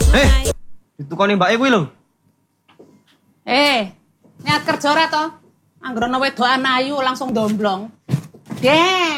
ditukoni mbake kuwi lho. Niat kerja ora to? Anggere ana wedokan ayu langsung domblong. Dek.